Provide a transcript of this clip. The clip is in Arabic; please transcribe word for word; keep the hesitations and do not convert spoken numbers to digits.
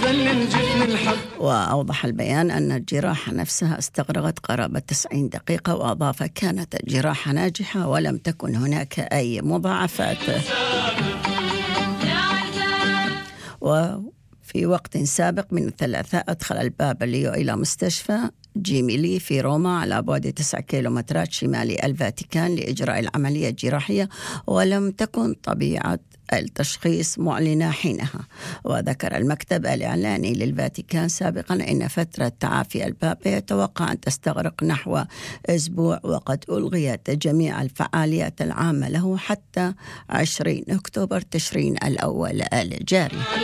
يجنن جفن الحب. وأوضح البيان أن الجراحة نفسها استغرقت قرابة تسعين دقيقة، وأضاف كانت الجراحة ناجحة ولم تكن هناك أي مضاعفات. وفي وقت سابق من الثلاثاء أدخل البابا ليو إلى مستشفى جيميلي في روما على بعد تسعة كيلومترات شمال الفاتيكان لإجراء العملية الجراحية، ولم تكن طبيعة التشخيص معلنة حينها. وذكر المكتب الإعلاني للفاتيكان سابقا أن فترة تعافي البابا يتوقع أن تستغرق نحو أسبوع، وقد ألغيت جميع الفعاليات العامة له حتى عشرين أكتوبر تشرين الأول الجاري.